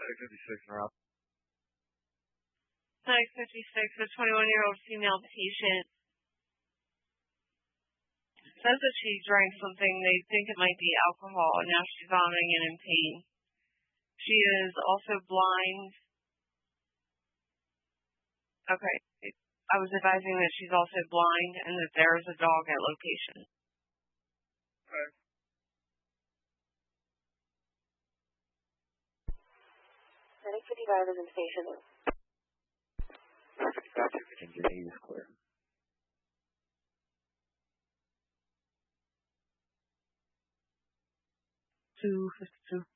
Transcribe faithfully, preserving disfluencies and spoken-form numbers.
Medic fifty-six, Rob. Medic fifty-six, a twenty-one-year-old female patient says that she drank something. They think it might be alcohol, and now she's vomiting and in pain. She is also blind. Okay. I was advising that she's also blind and that there is a dog at location. Okay. Medic fifty-five is in station. fifty-five, two fifty-eight is clear. two fifty-two.